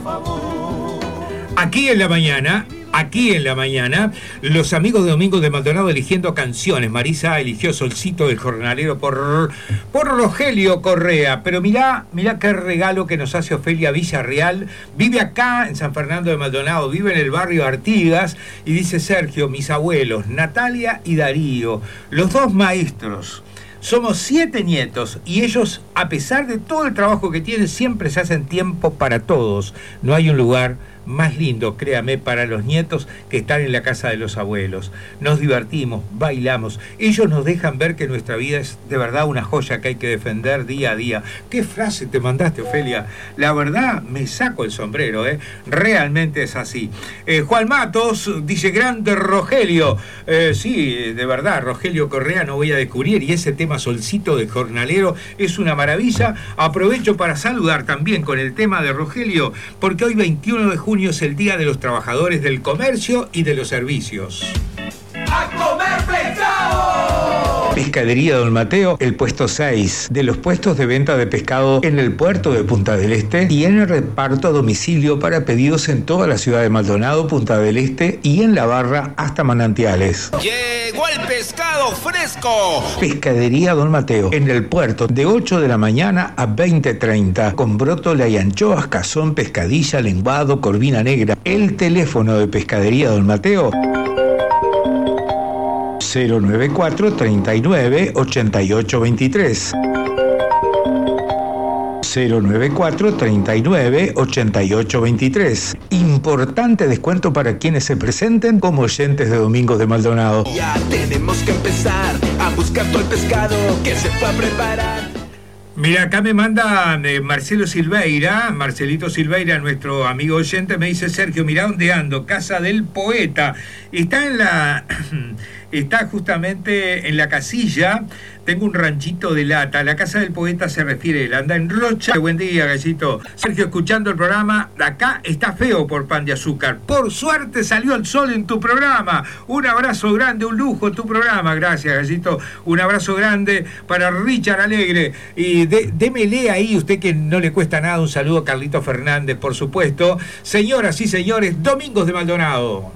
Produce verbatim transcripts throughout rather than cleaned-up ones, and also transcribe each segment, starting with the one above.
Aquí en la mañana, aquí en la mañana, los amigos de Domingos de Maldonado eligiendo canciones. Marisa eligió Solcito del Jornalero por, por Rogelio Correa. Pero mirá, mirá qué regalo que nos hace Ofelia Villarreal. Vive acá en San Fernando de Maldonado, vive en el barrio Artigas. Y dice: Sergio, mis abuelos, Natalia y Darío, los dos maestros. Somos siete nietos y ellos, a pesar de todo el trabajo que tienen, siempre se hacen tiempo para todos. No hay un lugar más lindo, créame, para los nietos que estar en la casa de los abuelos. Nos divertimos, bailamos. Ellos nos dejan ver que nuestra vida es de verdad una joya que hay que defender día a día. ¿Qué frase te mandaste, Ofelia? La verdad, me saco el sombrero, ¿eh? Realmente es así. Eh, Juan Matos dice: grande Rogelio. Eh, sí, de verdad, Rogelio Correa no voy a descubrir. Y ese tema Solcito de Jornalero es una maravilla. Aprovecho para saludar también con el tema de Rogelio, porque hoy veintiuno de junio es el Día de los Trabajadores del Comercio y de los Servicios. ¡A comer pescado! Pescadería Don Mateo, el puesto seis de los puestos de venta de pescado en el puerto de Punta del Este, tiene reparto a domicilio para pedidos en toda la ciudad de Maldonado, Punta del Este y en La Barra hasta Manantiales. ¡Llegó el pescado fresco! Pescadería Don Mateo, en el puerto, de ocho de la mañana a veinte treinta, con brótola y anchoas, cazón, pescadilla, lenguado, corvina negra. El teléfono de Pescadería Don Mateo: cero noventa y cuatro, treinta y nueve, ochenta y ocho veintitrés. cero noventa y cuatro, treinta y nueve, ochenta y ocho veintitrés. Importante descuento para quienes se presenten como oyentes de Domingos de Maldonado. Ya tenemos que empezar a buscar todo el pescado que se fue a preparar. Mira, acá me manda eh, Marcelo Silveira, Marcelito Silveira, nuestro amigo oyente, me dice: Sergio, mirá dónde ando, Casa del Poeta. Está en la... Está justamente en la casilla. Tengo un ranchito de lata. La Casa del Poeta se refiere, él anda en Rocha. Buen día, Gallito. Sergio, escuchando el programa. Acá está feo por Pan de Azúcar. Por suerte salió el sol en tu programa. Un abrazo grande, un lujo tu programa. Gracias, Gallito. Un abrazo grande para Richard Alegre. Y de, démele ahí, usted que no le cuesta nada, un saludo a Carlito Fernández, por supuesto. Señoras y señores, Domingos de Maldonado.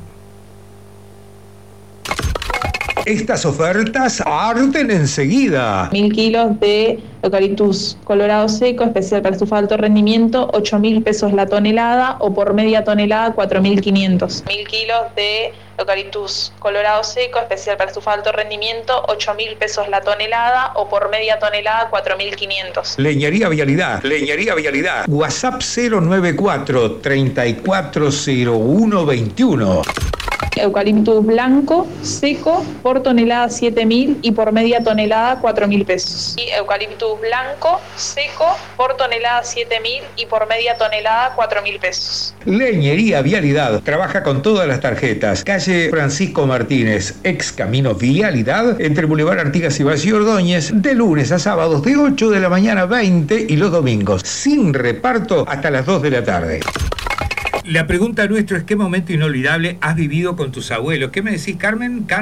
Estas ofertas arden enseguida. Mil kilos de eucaliptus colorado seco, especial para estufa de alto rendimiento, ocho mil pesos la tonelada, o por media tonelada, cuatro mil quinientos. Mil kilos de eucaliptus colorado seco, especial para estufa de alto rendimiento, ocho mil pesos la tonelada, o por media tonelada, cuatro mil quinientos. Leñería Vialidad, Leñería Vialidad. WhatsApp cero noventa y cuatro, treinta y cuatro cero uno veintiuno. Eucaliptus blanco seco por tonelada siete mil y por media tonelada cuatro mil pesos. Y eucaliptus blanco seco por tonelada siete mil y por media tonelada cuatro mil pesos. Leñería Vialidad trabaja con todas las tarjetas. Calle Francisco Martínez, ex Camino Vialidad, entre Boulevard Artigas y Valle Ordóñez, de lunes a sábados de ocho de la mañana a veinte y los domingos sin reparto hasta las dos de la tarde. La pregunta nuestra es: ¿qué momento inolvidable has vivido con tus abuelos? ¿Qué me decís, Carmen?